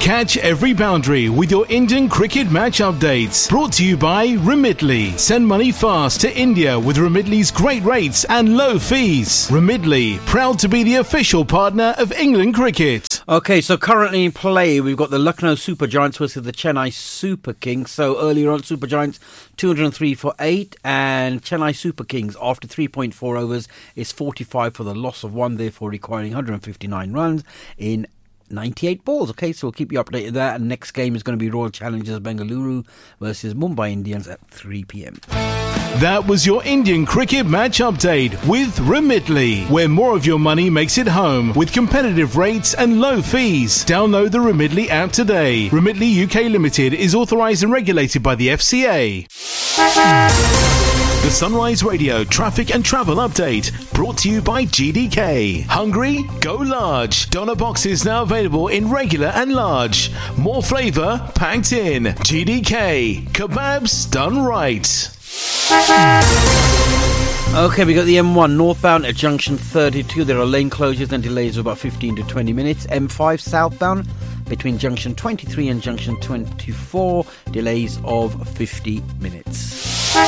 Catch every boundary with your Indian cricket match updates. Brought to you by Remitly. Send money fast to India with Remitly's great rates and low fees. Remitly, proud to be the official partner of England cricket. Okay, so currently in play, we've got the Lucknow Super Giants versus the Chennai Super Kings. So earlier on, Super Giants 203 for 8, and Chennai Super Kings after 3.4 overs is 45 for the loss of 1, therefore requiring 159 runs in 98 balls. Okay, so we'll keep you updated there. And next game is going to be Royal Challengers Bengaluru versus Mumbai Indians at 3 p.m. That was your Indian cricket match update with Remitly, where more of your money makes it home with competitive rates and low fees. Download the Remitly app today. Remitly UK Limited is authorised and regulated by the FCA. The Sunrise Radio traffic and travel update brought to you by GDK. Hungry? Go large. Doner boxes now available in regular and large. More flavour packed in. GDK. Kebabs done right. Okay, we got the M1 northbound at junction 32. There are lane closures and delays of about 15 to 20 minutes. M5 southbound between junction 23 and junction 24. Delays of 50 minutes.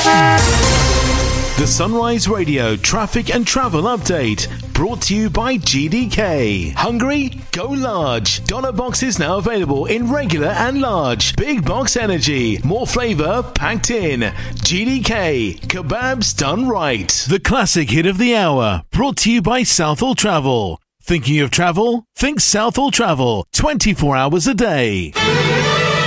The Sunrise Radio traffic and travel update brought to you by GDK. Hungry? Go large. Doner boxes now available in regular and large. Big box energy. More flavour packed in. GDK. Kebabs done right. The classic hit of the hour brought to you by Southall Travel. Thinking of travel? Think Southall Travel. 24 hours a day.